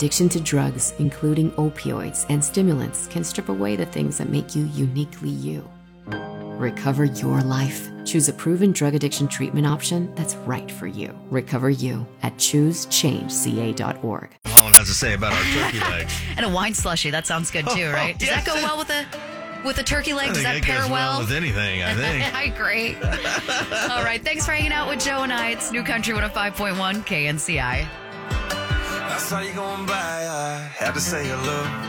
Addiction to drugs, including opioids and stimulants, can strip away the things that make you uniquely you. Recover your life. Choose a proven drug addiction treatment option that's right for you. Recover you at choosechangeca.org. Holland has to say about our turkey legs. And a wine slushie. That sounds good too, right? Does that go well with a turkey leg? Does that pair goes well with anything, I think. I agree. All right. Thanks for hanging out with Joe and I. It's New Country 105.1 KNCI. I saw you going by. I had to say hello.